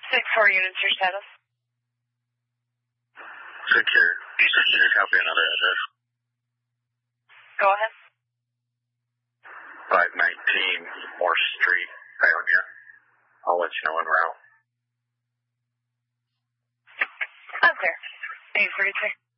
6-4 units, your status. Secure. Copy another address. Go ahead. 519 Morse Street, Ionia. I'll let you know en route. I'm clear. 843.